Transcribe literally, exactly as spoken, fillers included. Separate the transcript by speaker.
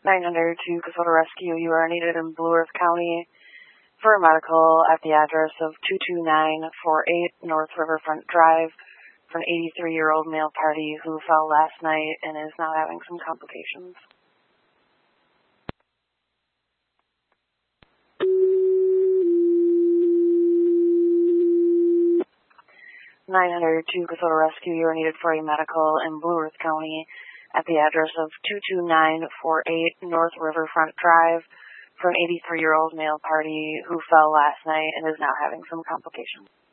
Speaker 1: nine hundred to Casota Rescue. You are needed in Blue Earth County for a medical at the address of two two nine four eight North Riverfront Drive for an eighty-three-year-old male party who fell last night and is now having some complications. nine hundred to Casota Rescue. You are needed for a medical in Blue Earth County at the address of two two nine four eight North Riverfront Drive for an eighty-three-year-old male party who fell last night and is now having some complications.